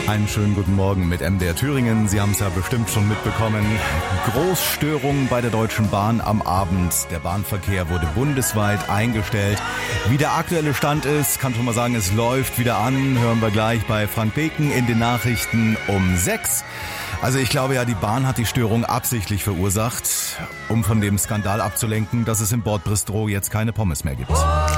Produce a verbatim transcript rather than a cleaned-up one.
Einen schönen guten Morgen mit M D R Thüringen. Sie haben es ja bestimmt schon mitbekommen. Großstörungen bei der Deutschen Bahn am Abend. Der Bahnverkehr wurde bundesweit eingestellt. Wie der aktuelle Stand ist, kann schon mal sagen, es läuft wieder an. Hören wir gleich bei Frank Beken in den Nachrichten um sechs. Also ich glaube ja, die Bahn hat die Störung absichtlich verursacht, um von dem Skandal abzulenken, dass es im Bordbistro jetzt keine Pommes mehr gibt.